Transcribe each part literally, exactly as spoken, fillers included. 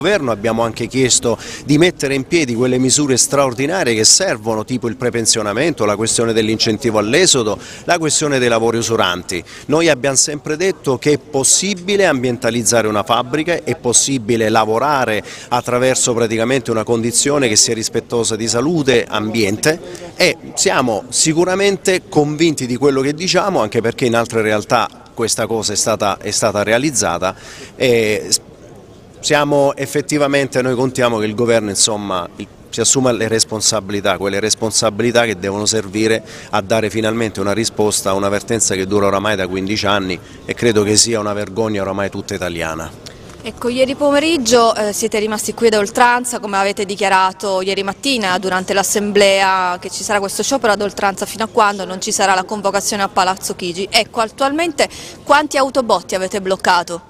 Governo abbiamo anche chiesto di mettere in piedi quelle misure straordinarie che servono, tipo il prepensionamento, la questione dell'incentivo all'esodo, la questione dei lavori usuranti. Noi abbiamo sempre detto che è possibile ambientalizzare una fabbrica, è possibile lavorare attraverso praticamente una condizione che sia rispettosa di salute, ambiente, e siamo sicuramente convinti di quello che diciamo, anche perché in altre realtà questa cosa è stata, è stata realizzata. E Siamo effettivamente, noi contiamo che il governo insomma, si assuma le responsabilità, quelle responsabilità che devono servire a dare finalmente una risposta a una vertenza che dura oramai da quindici anni e credo che sia una vergogna oramai tutta italiana. Ecco, ieri pomeriggio eh, siete rimasti qui ad oltranza, come avete dichiarato ieri mattina durante l'assemblea, che ci sarà questo sciopero ad oltranza fino a quando non ci sarà la convocazione a Palazzo Chigi. Ecco, attualmente quanti autobotti avete bloccato?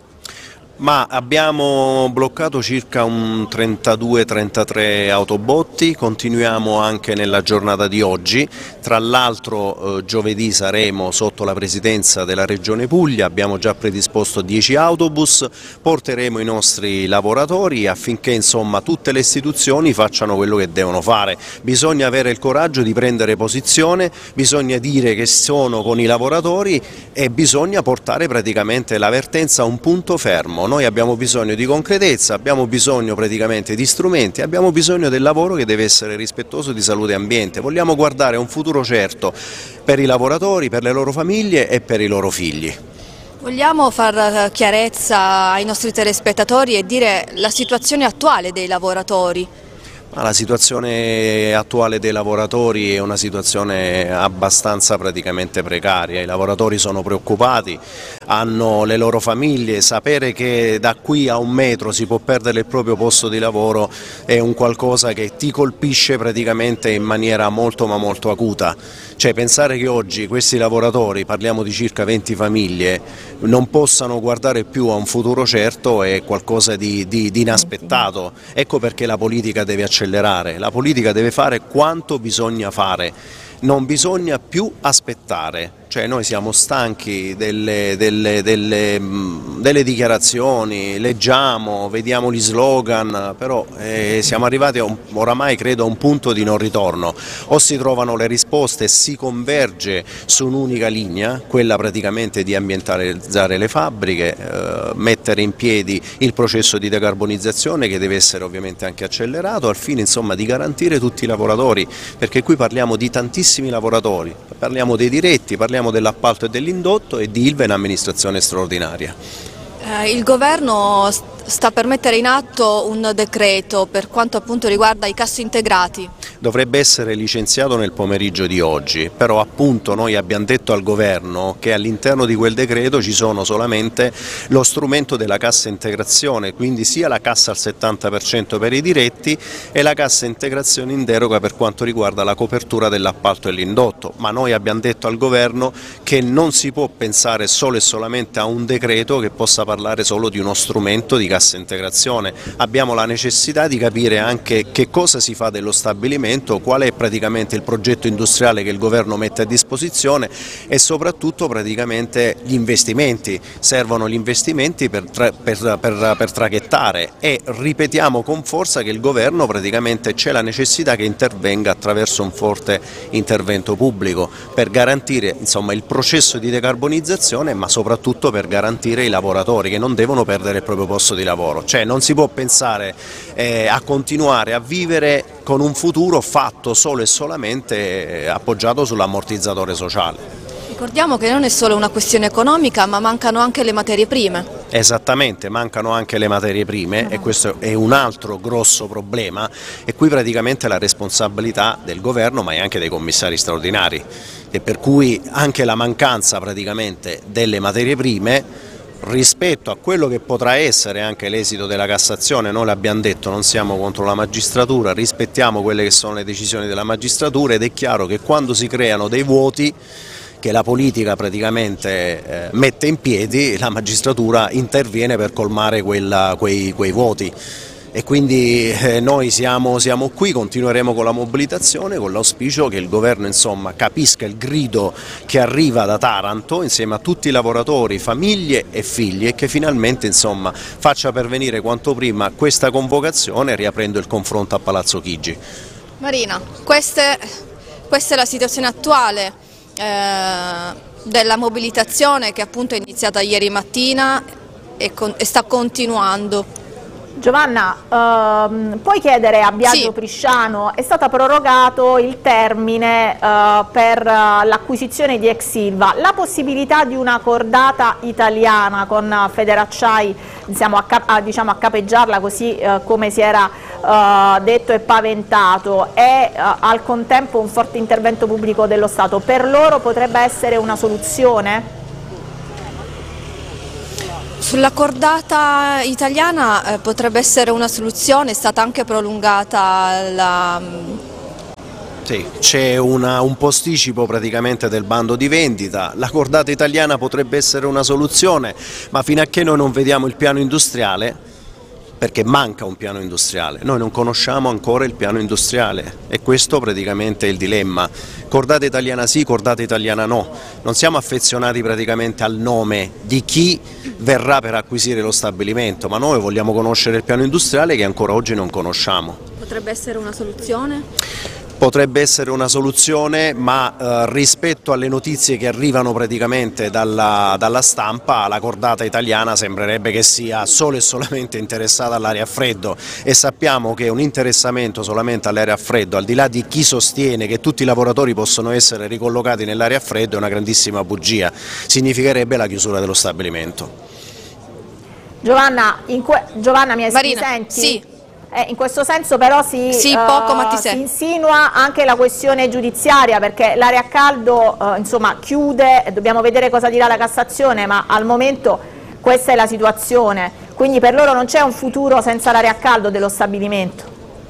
Ma abbiamo bloccato circa un trentadue trentatré autobotti, continuiamo anche nella giornata di oggi, tra l'altro eh, giovedì saremo sotto la presidenza della Regione Puglia, abbiamo già predisposto dieci autobus, porteremo i nostri lavoratori affinché insomma tutte le istituzioni facciano quello che devono fare. Bisogna avere il coraggio di prendere posizione, bisogna dire che sono con i lavoratori e bisogna portare praticamente la vertenza a un punto fermo. Noi abbiamo bisogno di concretezza, abbiamo bisogno praticamente di strumenti, abbiamo bisogno del lavoro che deve essere rispettoso di salute e ambiente. Vogliamo guardare a un futuro certo per i lavoratori, per le loro famiglie e per i loro figli. Vogliamo far chiarezza ai nostri telespettatori e dire la situazione attuale dei lavoratori? La situazione attuale dei lavoratori è una situazione abbastanza praticamente precaria, i lavoratori sono preoccupati, hanno le loro famiglie, sapere che da qui a un metro si può perdere il proprio posto di lavoro è un qualcosa che ti colpisce praticamente in maniera molto ma molto acuta. Cioè pensare che oggi questi lavoratori, parliamo di circa venti famiglie, non possano guardare più a un futuro certo è qualcosa di, di, di inaspettato. Ecco perché la politica deve accelerare, la politica deve fare quanto bisogna fare, non bisogna più aspettare. Cioè noi siamo stanchi delle, delle, delle, delle dichiarazioni, leggiamo, vediamo gli slogan, però eh, siamo arrivati a un, oramai credo a un punto di non ritorno. O si trovano le risposte e si converge su un'unica linea, quella praticamente di ambientalizzare le fabbriche, eh, mettere in piedi il processo di decarbonizzazione che deve essere ovviamente anche accelerato al fine insomma, di garantire tutti i lavoratori, perché qui parliamo di tantissimi lavoratori, parliamo dei diretti, parliamo dell'appalto e dell'indotto e di Ilva in amministrazione straordinaria. Eh, il governo sta per mettere in atto un decreto per quanto appunto riguarda i cassintegrati. Dovrebbe essere licenziato nel pomeriggio di oggi, però appunto noi abbiamo detto al governo che all'interno di quel decreto ci sono solamente lo strumento della cassa integrazione, quindi sia la cassa al settanta per cento per i diretti e la cassa integrazione in deroga per quanto riguarda la copertura dell'appalto e l'indotto, ma noi abbiamo detto al governo che non si può pensare solo e solamente a un decreto che possa parlare solo di uno strumento di cassa integrazione, abbiamo la necessità di capire anche che cosa si fa dello stabilimento, qual è praticamente il progetto industriale che il governo mette a disposizione e soprattutto praticamente gli investimenti, servono gli investimenti per, tra, per, per, per traghettare e ripetiamo con forza che il governo praticamente c'è la necessità che intervenga attraverso un forte intervento pubblico per garantire insomma, il processo di decarbonizzazione ma soprattutto per garantire i lavoratori che non devono perdere il proprio posto di lavoro, cioè non si può pensare eh, a continuare a vivere con un futuro fatto solo e solamente appoggiato sull'ammortizzatore sociale. Ricordiamo che non è solo una questione economica, ma mancano anche le materie prime. Esattamente, mancano anche le materie prime e questo è un altro grosso problema e qui praticamente la responsabilità del governo ma anche dei commissari straordinari e per cui anche la mancanza praticamente delle materie prime rispetto a quello che potrà essere anche l'esito della Cassazione, noi l'abbiamo detto, non siamo contro la magistratura, rispettiamo quelle che sono le decisioni della magistratura ed è chiaro che quando si creano dei vuoti che la politica praticamente eh, mette in piedi, la magistratura interviene per colmare quella, quei, quei vuoti. e quindi eh, noi siamo, siamo qui, continueremo con la mobilitazione con l'auspicio che il governo insomma capisca il grido che arriva da Taranto insieme a tutti i lavoratori, famiglie e figli e che finalmente insomma faccia pervenire quanto prima questa convocazione riaprendo il confronto a Palazzo Chigi. Marina, queste, questa è la situazione attuale eh, della mobilitazione che appunto è iniziata ieri mattina e, con, e sta continuando. Giovanna, ehm, puoi chiedere a Biagio Sì. Prisciano, è stato prorogato il termine eh, per eh, l'acquisizione di ex Ilva, la possibilità di una cordata italiana con uh, Federacciai diciamo, a, cap a, diciamo, a capeggiarla così eh, come si era eh, detto e paventato e eh, al contempo un forte intervento pubblico dello Stato, per loro potrebbe essere una soluzione? Sulla cordata italiana eh, potrebbe essere una soluzione, è stata anche prolungata la... Sì, c'è un posticipo praticamente del bando di vendita, la cordata italiana potrebbe essere una soluzione, ma fino a che noi non vediamo il piano industriale, perché manca un piano industriale, noi non conosciamo ancora il piano industriale e questo praticamente è il dilemma, cordata italiana sì, cordata italiana no, non siamo affezionati praticamente al nome di chi verrà per acquisire lo stabilimento, ma noi vogliamo conoscere il piano industriale che ancora oggi non conosciamo. Potrebbe essere una soluzione? Potrebbe essere una soluzione, ma eh, rispetto alle notizie che arrivano praticamente dalla, dalla stampa, la cordata italiana sembrerebbe che sia solo e solamente interessata all'area a freddo e sappiamo che un interessamento solamente all'area a freddo, al di là di chi sostiene che tutti i lavoratori possono essere ricollocati nell'area a freddo, è una grandissima bugia, significherebbe la chiusura dello stabilimento. Giovanna, in Giovanna mi, Marina, mi senti? Sì. Eh, in questo senso però si, sì, uh, poco, ma ti si sei. insinua anche la questione giudiziaria perché l'area a caldo uh, insomma, chiude, dobbiamo vedere cosa dirà la Cassazione, ma al momento questa è la situazione, quindi per loro non c'è un futuro senza l'area a caldo dello stabilimento.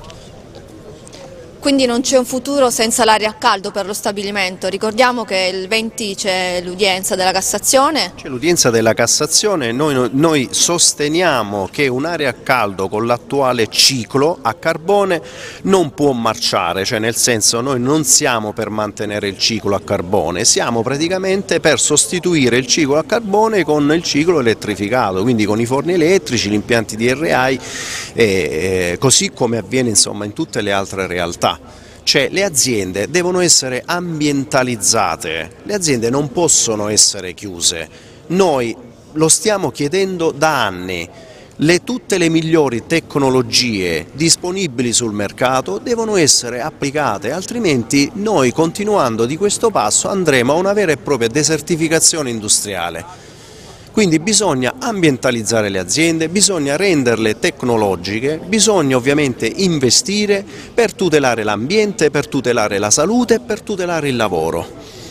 Quindi non c'è un futuro senza l'aria a caldo per lo stabilimento. Ricordiamo che il venti c'è l'udienza della Cassazione. C'è l'udienza della Cassazione, noi, noi sosteniamo che un'area a caldo con l'attuale ciclo a carbone non può marciare, cioè nel senso noi non siamo per mantenere il ciclo a carbone, siamo praticamente per sostituire il ciclo a carbone con il ciclo elettrificato, quindi con i forni elettrici, gli impianti di R I, e, così come avviene insomma in tutte le altre realtà. Cioè le aziende devono essere ambientalizzate, le aziende non possono essere chiuse, noi lo stiamo chiedendo da anni, le, tutte le migliori tecnologie disponibili sul mercato devono essere applicate, altrimenti noi continuando di questo passo andremo a una vera e propria desertificazione industriale. Quindi bisogna ambientalizzare le aziende, bisogna renderle tecnologiche, bisogna ovviamente investire per tutelare l'ambiente, per tutelare la salute e per tutelare il lavoro.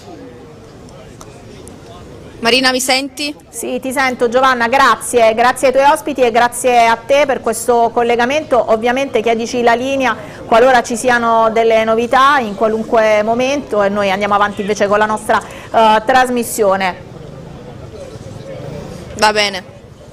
Marina, mi senti? Sì, ti sento Giovanna, grazie, grazie ai tuoi ospiti e grazie a te per questo collegamento, ovviamente chiedici la linea qualora ci siano delle novità in qualunque momento e noi andiamo avanti invece con la nostra uh, trasmissione. Va bene.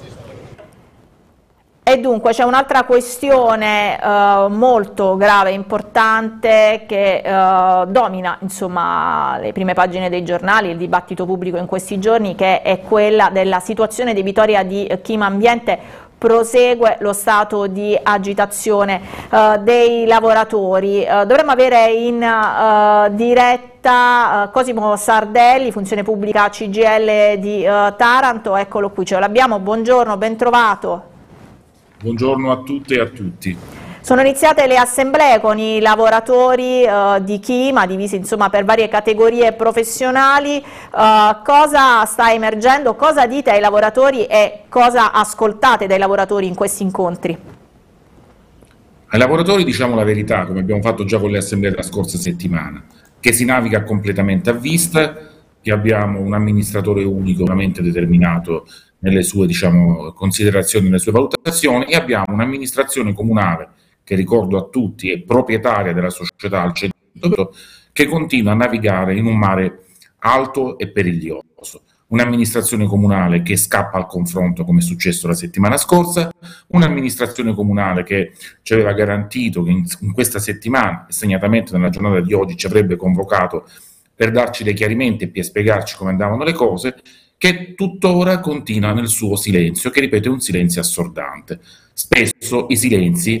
E dunque c'è un'altra questione eh, molto grave e importante che eh, domina insomma, le prime pagine dei giornali, il dibattito pubblico in questi giorni, che è quella della situazione debitoria di Chima Ambiente. Prosegue lo stato di agitazione eh, dei lavoratori. Eh, dovremmo avere in eh, diretta eh, Cosimo Sardelli, funzione pubblica C G I L di eh, Taranto, eccolo qui, ce l'abbiamo, buongiorno, ben trovato. Buongiorno a tutte e a tutti. Sono iniziate le assemblee con i lavoratori eh, di Chima, divisi insomma per varie categorie professionali. Eh, cosa sta emergendo? Cosa dite ai lavoratori e cosa ascoltate dai lavoratori in questi incontri? Ai lavoratori diciamo la verità, come abbiamo fatto già con le assemblee della scorsa settimana, che si naviga completamente a vista, che abbiamo un amministratore unico veramente determinato nelle sue diciamo, considerazioni, nelle sue valutazioni, e abbiamo un'amministrazione comunale che ricordo a tutti è proprietaria della società al cento per cento, che continua a navigare in un mare alto e periglioso. un'amministrazione comunale che scappa al confronto come è successo la settimana scorsa, un'amministrazione comunale che ci aveva garantito che in, in questa settimana, e segnatamente nella giornata di oggi, ci avrebbe convocato per darci dei chiarimenti e per spiegarci come andavano le cose, che tuttora continua nel suo silenzio, che ripeto è un silenzio assordante. Spesso i silenzi